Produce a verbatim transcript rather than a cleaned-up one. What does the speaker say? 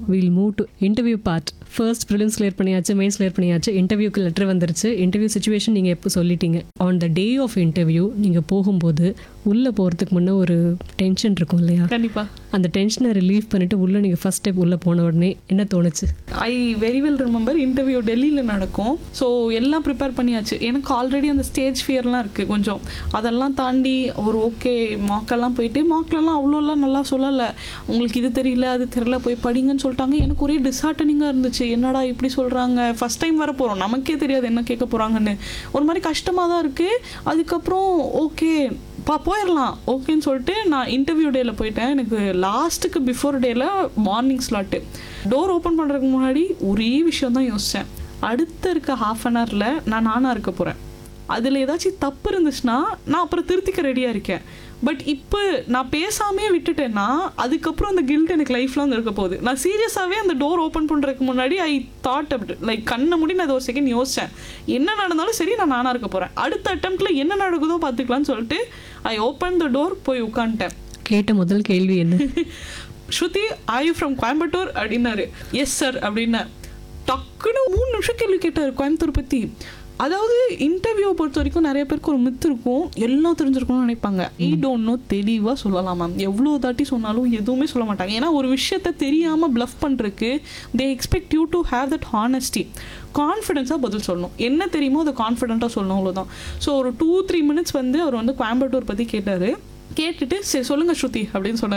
Wheel move to interview part. First prelims clear பண்ணியாச்சு, mains clear பண்ணியாச்சு, இன்டர்வியூக்கு letter வந்துருச்சு. இன்டர்வியூ சுச்சுவேஷன் நீங்கள் எப்போ சொல்லிட்டீங்க. On the day of interview நீங்கள் போகும்போது உள்ளே போகிறதுக்கு முன்னே ஒரு டென்ஷன் இருக்கும் இல்லையா? கண்டிப்பாக. அந்த டென்ஷனை ரிலீவ் பண்ணிவிட்டு உள்ளே நீங்கள் ஃபஸ்ட் ஸ்டெப் உள்ளே போன உடனே என்ன தோணுச்சு? I very well remember interview டெல்லியில் நடக்கும். ஸோ எல்லாம் ப்ரிப்பேர் பண்ணியாச்சு. எனக்கு ஆல்ரெடி அந்த ஸ்டேஜ் ஃபியர்லாம் இருக்குது கொஞ்சம். அதெல்லாம் தாண்டி ஒரு ஓகே மாக்கெல்லாம் போயிட்டு, மார்க்லலாம் அவ்வளோலாம் நல்லா சொல்லலை, உங்களுக்கு இது தெரியல அது தெரியல போய் படிங்கன்னு சொல்லிட்டாங்க. எனக்கு ஒரே டிஸ்ஹார்ட்டனிங்காக இருந்துச்சு. என்னடா இப்படி சொல்கிறாங்க, ஃபஸ்ட் டைம் வர போகிறோம், நமக்கே தெரியாது என்ன கேட்க போகிறாங்கன்னு. ஒரு மாதிரி கஷ்டமாக தான் இருக்குது. அதுக்கப்புறம் ஓகே பா போயிடலாம் ஓகேன்னு சொல்லிட்டு நான் இன்டர்வியூ டேயில் போயிட்டேன். எனக்கு லாஸ்ட்டுக்கு பிஃபோர் டேயில் மார்னிங் ஸ்லாட்டு. டோர் ஓப்பன் பண்ணுறதுக்கு முன்னாடி ஒரே விஷயம் தான் யோசித்தேன். அடுத்த இருக்க ஹாஃப் அன் ஹவரில் நான் நானாக இருக்க போகிறேன். அதில் ஏதாச்சும் தப்பு இருந்துச்சுன்னா நான் அப்புறம் திருத்திக்க ரெடியாக இருக்கேன். பட் இப்போ நான் பேசாமே விட்டுட்டேன்னா அதுக்கப்புறம் அந்த கில்ட் எனக்கு லைஃப் லாங் இருக்க போகுது. நான் சீரியஸாகவே அந்த டோர் ஓப்பன் பண்ணுறதுக்கு முன்னாடி ஐ தாட் அப்படி லைக் கண்ணை மூடி நான் அதை ஒரு செகண்ட் யோசித்தேன். என்ன நடந்தாலும் சரி நான் நானாக இருக்க போகிறேன். அடுத்த அட்டெம்ப்டில் என்ன நடக்குதோ பார்த்துக்கலான்னு சொல்லிட்டு ஐ ஓப்பன் த டோர், போய் உட்காந்துட்டேன். கேட்ட முதல் கேள்வி என்ன? ஸ்ருதி ஆர் யூ ஃப்ரம் கோயம்புத்தூர் அப்படின்னாரு. எஸ் சார் அப்படின்னா டக்குன்னு மூணு நிமிஷம் கேள்வி கேட்டார் கோயம்புத்தூர் பற்றி. அதாவது இன்டர்வியூவை பொறுத்த வரைக்கும் நிறைய பேருக்கு ஒரு மித்து இருக்கும், எல்லாம் தெரிஞ்சிருக்கணும்னு நினைப்பாங்க. ஐ டோன்ட் நோ தெளிவாக சொல்லலாம் மேம். எவ்வளோ தாட்டி சொன்னாலும் எதுவுமே சொல்ல மாட்டாங்க. ஏன்னா ஒரு விஷயத்த தெரியாமல் ப்ளஃப் பண்ணுறதுக்கு தே expect you to have that honesty. கான்ஃபிடென்ஸாக பதில் சொல்லணும். என்ன தெரியுமோ அதை கான்ஃபிடென்ட்டாக சொல்லணும், அவ்வளோதான். ஸோ ஒரு டூ த்ரீ மினிட்ஸ் வந்து அவர் வந்து கோயம்புத்தூர் பற்றி கேட்டார். கேட்டுட்டு சரி சொல்லுங்கள் ஸ்ருதி அப்படின்னு சொன்னார்.